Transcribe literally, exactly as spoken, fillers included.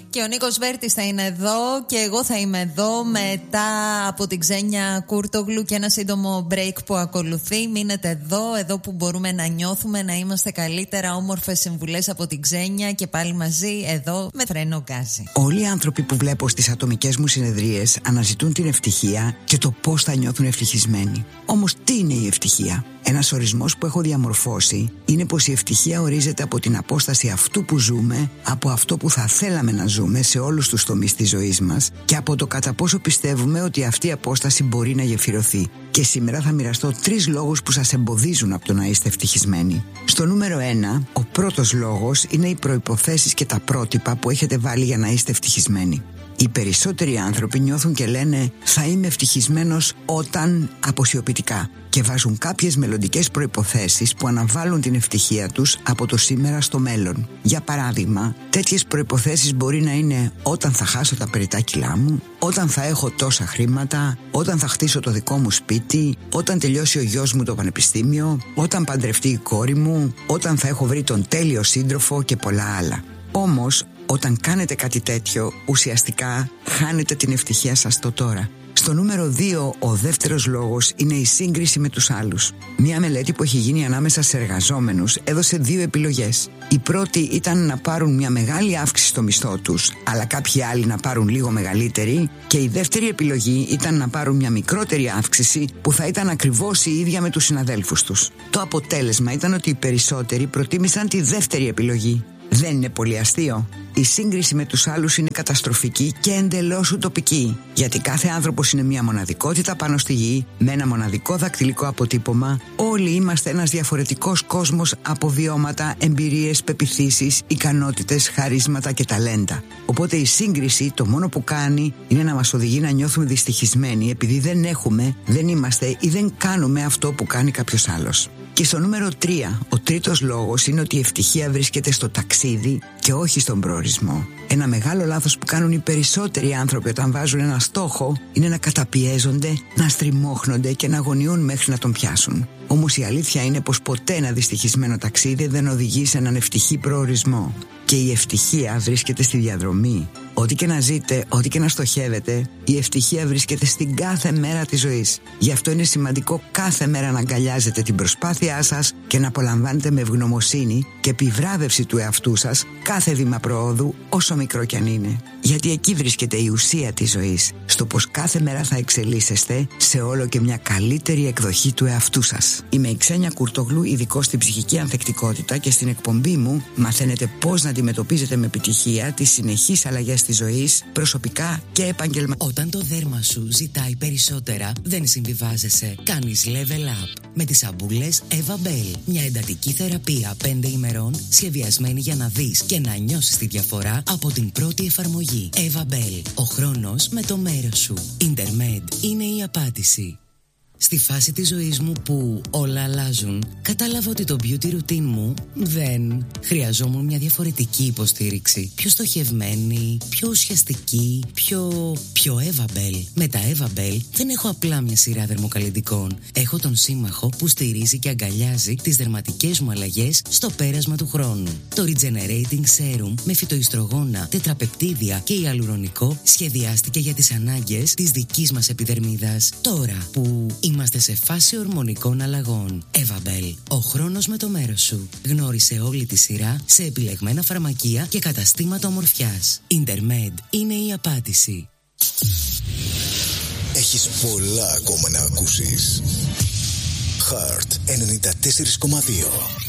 Και ο Νίκος Βέρτης θα είναι εδώ και εγώ θα είμαι εδώ μετά από την Ξένια Κούρτογλου και ένα σύντομο break που ακολουθεί. Μείνετε εδώ, εδώ που μπορούμε να νιώθουμε, να είμαστε καλύτερα, όμορφες συμβουλές από την Ξένια και πάλι μαζί εδώ με Φρένο Γκάζι. Όλοι οι άνθρωποι που βλέπω στις ατομικές μου συνεδρίες αναζητούν την ευτυχία και το πώς θα νιώθουν ευτυχισμένοι. Όμως τι είναι η ευτυχία? Ένας ορισμός που έχω διαμορφώσει είναι πως η ευτυχία ορίζεται από την απόσταση αυτού που ζούμε από αυτό που θα θέλαμε να ζούμε σε όλους τους τομείς της ζωής μας και από το κατά πόσο πιστεύουμε ότι αυτή η απόσταση μπορεί να γεφυρωθεί. Και σήμερα θα μοιραστώ τρεις λόγους που σας εμποδίζουν από το να είστε ευτυχισμένοι. Στο νούμερο ένα, ο πρώτος λόγος είναι οι προϋποθέσεις και τα πρότυπα που έχετε βάλει για να είστε ευτυχισμένοι. Οι περισσότεροι άνθρωποι νιώθουν και λένε «θα είμαι ευτυχισμένος όταν» αποσιοποιητικά και βάζουν κάποιες μελλοντικές προϋποθέσεις που αναβάλουν την ευτυχία τους από το σήμερα στο μέλλον. Για παράδειγμα, τέτοιες προϋποθέσεις μπορεί να είναι «όταν θα χάσω τα περιττά κιλά μου», «όταν θα έχω τόσα χρήματα», «όταν θα χτίσω το δικό μου σπίτι», «όταν τελειώσει ο γιος μου το πανεπιστήμιο», «όταν παντρευτεί η κόρη μου», «όταν θα έχω βρει τον τέλειο σύντροφο» και πολλά άλλα. Όμως, όταν κάνετε κάτι τέτοιο, ουσιαστικά χάνετε την ευτυχία σας στο τώρα. Στο νούμερο δύο, ο δεύτερος λόγος είναι η σύγκριση με τους άλλους. Μια μελέτη που έχει γίνει ανάμεσα σε εργαζόμενους έδωσε δύο επιλογές. Η πρώτη ήταν να πάρουν μια μεγάλη αύξηση στο μισθό τους, αλλά κάποιοι άλλοι να πάρουν λίγο μεγαλύτερη, και η δεύτερη επιλογή ήταν να πάρουν μια μικρότερη αύξηση που θα ήταν ακριβώς η ίδια με τους συναδέλφους τους. Το αποτέλεσμα ήταν ότι οι περισσότεροι προτίμησαν τη δεύτερη επιλογή. Δεν είναι πολύ αστείο? Η σύγκριση με τους άλλους είναι καταστροφική και εντελώς ουτοπική, γιατί κάθε άνθρωπος είναι μια μοναδικότητα πάνω στη γη, με ένα μοναδικό δακτυλικό αποτύπωμα. Όλοι είμαστε ένας διαφορετικός κόσμος από βιώματα, εμπειρίες, πεποιθήσεις, ικανότητες, χαρίσματα και ταλέντα. Οπότε η σύγκριση το μόνο που κάνει είναι να μας οδηγεί να νιώθουμε δυστυχισμένοι επειδή δεν έχουμε, δεν είμαστε ή δεν κάνουμε αυτό που κάνει κάποιος άλλος. Και στο νούμερο τρία, ο τρίτος λόγος είναι ότι η ευτυχία βρίσκεται στο ταξίδι και όχι στον προορισμό. Ένα μεγάλο λάθος που κάνουν οι περισσότεροι άνθρωποι όταν βάζουν ένα στόχο είναι να καταπιέζονται, να στριμώχνονται και να αγωνιούν μέχρι να τον πιάσουν. Όμως η αλήθεια είναι πως ποτέ ένα δυστυχισμένο ταξίδι δεν οδηγεί σε έναν ευτυχή προορισμό. Και η ευτυχία βρίσκεται στη διαδρομή. Ό,τι και να ζείτε, ό,τι και να στοχεύετε, η ευτυχία βρίσκεται στην κάθε μέρα της ζωής. Γι' αυτό είναι σημαντικό κάθε μέρα να αγκαλιάζετε την προσπάθειά σας και να απολαμβάνετε με ευγνωμοσύνη και επιβράβευση του εαυτού σας κάθε βήμα προόδου, όσο μικρό κι αν είναι. Γιατί εκεί βρίσκεται η ουσία της ζωής, στο πως κάθε μέρα θα εξελίσσεστε σε όλο και μια καλύτερη εκδοχή του εαυτού σας. Είμαι η Ξένια Κούρτογλου, ειδικός στην ψυχική ανθεκτικότητα, και στην εκπομπή μου μαθαίνετε πώς να αντιμετωπίζετε με επιτυχία τις συνεχείς αλλαγές της ζωής, προσωπικά και επαγγελματικά. Όταν το δέρμα σου ζητάει περισσότερα, δεν συμβιβάζεσαι. Κάνεις level up με τις σαμπούλες Eva Bell. Μια εντατική θεραπεία πέντε ημερών, σχεδιασμένη για να δεις και να νιώσεις τη διαφορά από την πρώτη εφαρμογή. Eva Bell. Ο χρόνος με το μέρος σου. Intermed είναι η απάντηση. Στη φάση της ζωής μου που όλα αλλάζουν, κατάλαβα ότι το beauty routine μου δεν χρειαζόμουν μια διαφορετική υποστήριξη. Πιο στοχευμένη, πιο ουσιαστική, πιο... πιο Eva Bell. Με τα Eva Bell δεν έχω απλά μια σειρά δερμοκαλλυντικών. Έχω τον σύμμαχο που στηρίζει και αγκαλιάζει τις δερματικές μου αλλαγές στο πέρασμα του χρόνου. Το Regenerating Serum με φυτοϊστρογόνα, τετραπεπτίδια και ιαλουρονικό σχεδιάστηκε για τις ανάγκες της δικής μας επιδερμίδας. Τώρα που είμαστε σε φάση ορμονικών αλλαγών. Eva Bell. Ο χρόνος με το μέρος σου. Γνώρισε όλη τη σειρά σε επιλεγμένα φαρμακεία και καταστήματα ομορφιάς. Intermed είναι η απάντηση. Έχεις πολλά ακόμα να ακούσεις. Heart ενενήντα τέσσερα κόμμα δύο.